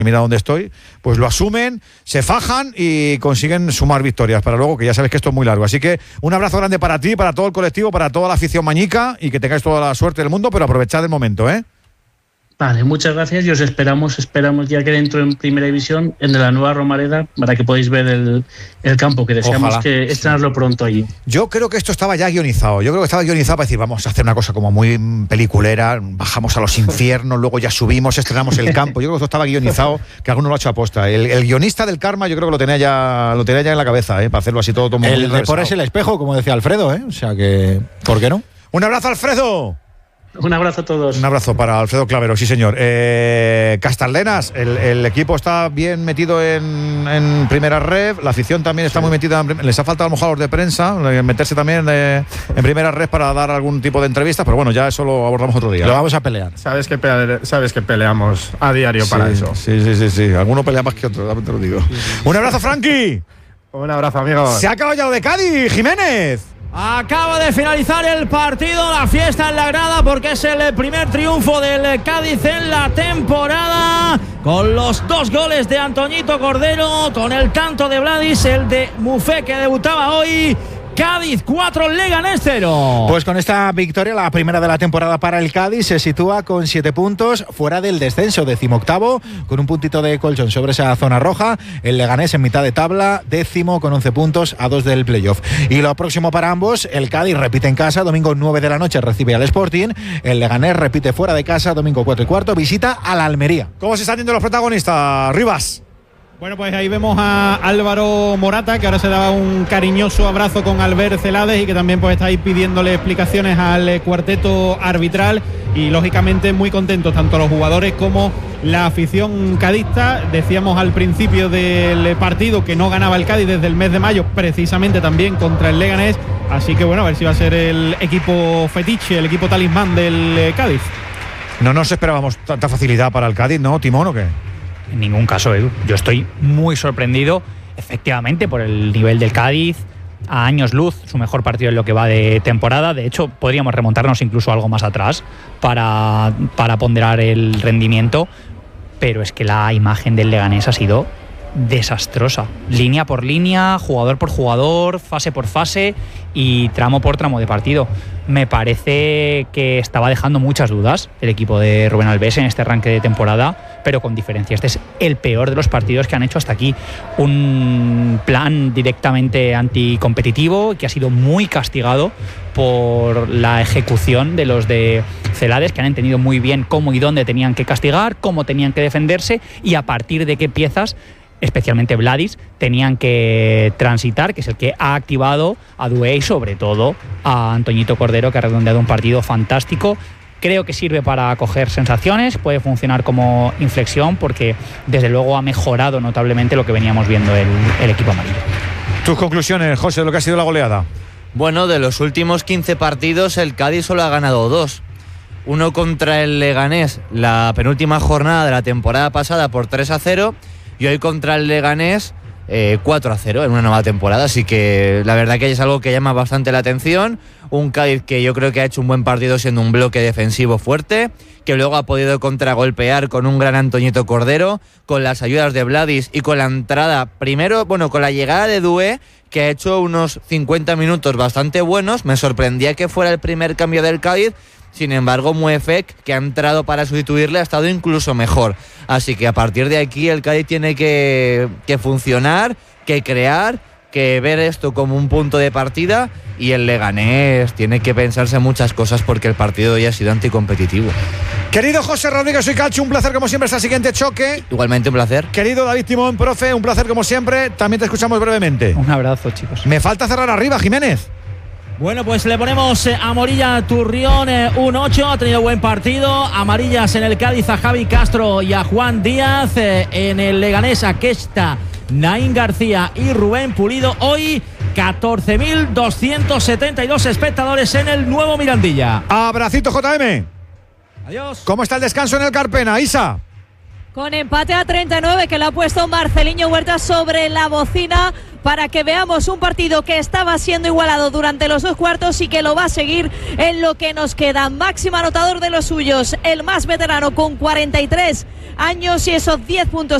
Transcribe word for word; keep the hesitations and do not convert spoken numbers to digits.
mira dónde estoy, pues lo asumen, se fajan y consiguen sumar victorias para luego, que ya sabes que esto es muy largo. Así que un abrazo grande para ti, para todo el colectivo, para toda la afición mañica y que tengáis toda la suerte del mundo, pero aprovechad el momento, ¿eh? Vale, muchas gracias y os esperamos, esperamos ya que dentro en Primera División, en la nueva Romareda, para que podáis ver el, el campo, que deseamos Ojalá. que estrenarlo pronto allí. Yo creo que esto estaba ya guionizado, yo creo que estaba guionizado para decir, vamos a hacer una cosa como muy peliculera, bajamos a los infiernos, luego ya subimos, estrenamos el campo. Yo creo que esto estaba guionizado, que alguno lo ha hecho a posta. El, el guionista del karma yo creo que lo tenía ya, lo tenía ya en la cabeza, ¿eh? Para hacerlo así todo, todo muy El deporte es el espejo, como decía Alfredo, ¿eh? O sea que, ¿por qué no? Un abrazo, Alfredo. Un abrazo a todos. Un abrazo para Alfredo Clavero, sí señor. Eh, Castaldenas, el, el equipo está bien metido en, en primera red, la afición también está sí. muy metida, en, les ha faltado a lo mejor a los de prensa, meterse también eh, en primera red para dar algún tipo de entrevistas, pero bueno, ya eso lo abordamos otro día. Lo vamos a pelear. Sabes que, pele- sabes que peleamos a diario sí, para eso. Sí, sí, sí, sí. Alguno pelea más que otro, te lo digo. Sí, sí. Un abrazo, Frankie. Un abrazo, amigos. Se ha acabado ya lo de Cádiz, Jiménez. Acaba de finalizar el partido, la fiesta en la grada, porque es el primer triunfo del Cádiz en la temporada, con los dos goles de Antoñito Cordero, con el tanto de Vladis, el de Mufé que debutaba hoy. Cádiz cuatro, Leganés cero. Pues con esta victoria, la primera de la temporada para el Cádiz, se sitúa con siete puntos fuera del descenso, decimoctavo, con un puntito de colchón sobre esa zona roja. El Leganés en mitad de tabla, décimo con once puntos a dos del playoff. Y lo próximo para ambos, el Cádiz repite en casa, domingo nueve de la noche recibe al Sporting. El Leganés repite fuera de casa, domingo cuatro y cuarto, visita a la Almería. ¿Cómo se están yendo los protagonistas, Rivas? Bueno, pues ahí vemos a Álvaro Morata, que ahora se daba un cariñoso abrazo con Albert Celades y que también pues está ahí pidiéndole explicaciones al cuarteto arbitral, y lógicamente muy contentos tanto los jugadores como la afición cadista. Decíamos al principio del partido que no ganaba el Cádiz desde el mes de mayo, precisamente también contra el Leganés, así que bueno, a ver si va a ser el equipo fetiche, el equipo talismán del Cádiz. No nos esperábamos tanta facilidad para el Cádiz, ¿no, Timón, o qué? En ningún caso, Edu. Yo estoy muy sorprendido, efectivamente, por el nivel del Cádiz. A años luz, su mejor partido en lo que va de temporada. De hecho, podríamos remontarnos incluso algo más atrás para, para ponderar el rendimiento. Pero es que la imagen del Leganés ha sido desastrosa. Línea por línea, jugador por jugador, fase por fase y tramo por tramo de partido. Me parece que estaba dejando muchas dudas el equipo de Rubén Albés en este arranque de temporada, pero con diferencia. Este es el peor de los partidos que han hecho hasta aquí. Un plan directamente anticompetitivo que ha sido muy castigado por la ejecución de los de Celades, que han entendido muy bien cómo y dónde tenían que castigar, cómo tenían que defenderse y a partir de qué piezas, especialmente Vladis, tenían que transitar, que es el que ha activado a Dué y sobre todo a Antoñito Cordero, que ha redondeado un partido fantástico. Creo que sirve para coger sensaciones, puede funcionar como inflexión porque desde luego ha mejorado notablemente lo que veníamos viendo el, el equipo amarillo. Tus conclusiones, José, de lo que ha sido la goleada. Bueno, de los últimos quince partidos el Cádiz solo ha ganado dos. Uno contra el Leganés, la penúltima jornada de la temporada pasada, por tres a cero, y hoy contra el Leganés eh, cuatro a cero en una nueva temporada, así que la verdad que es algo que llama bastante la atención. Un Cádiz que yo creo que ha hecho un buen partido siendo un bloque defensivo fuerte, que luego ha podido contragolpear con un gran Antoñito Cordero, con las ayudas de Vladis y con la entrada, primero, bueno, con la llegada de Dué, que ha hecho unos cincuenta minutos bastante buenos. Me sorprendía que fuera el primer cambio del Cádiz. Sin embargo, Muefek, que ha entrado para sustituirle, ha estado incluso mejor. Así que a partir de aquí el Cádiz tiene que, que funcionar, que crear, que ver esto como un punto de partida, y el Leganés tiene que pensarse muchas cosas porque el partido ya ha sido anticompetitivo. Querido José Rodríguez Soicacho, un placer como siempre hasta el siguiente choque. Igualmente un placer. Querido David Timón, profe, un placer como siempre. También te escuchamos brevemente. Un abrazo, chicos. Me falta cerrar arriba, Jiménez. Bueno, pues le ponemos eh, amarilla a Turrión, eh, un ocho, ha tenido buen partido. Amarillas en el Cádiz a Javi Castro y a Juan Díaz. Eh, en el Leganés a Kesta, Naín García y Rubén Pulido. Hoy catorce mil doscientos setenta y dos espectadores en el nuevo Mirandilla. Abracito, J M. Adiós. ¿Cómo está el descanso en el Carpena, Isa? Con empate a treinta y nueve que le ha puesto Marceliño Huerta sobre la bocina para que veamos un partido que estaba siendo igualado durante los dos cuartos y que lo va a seguir en lo que nos queda. Máximo anotador de los suyos, el más veterano con cuarenta y tres años y esos diez puntos